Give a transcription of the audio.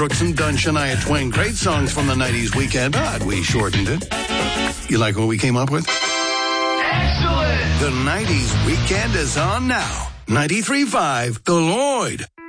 Brooks and Dunn, Shania Twain. Great songs from the 90s weekend, but we shortened it. You like what we came up with? Excellent! The 90s weekend is on now. 93.5 The Lloyd.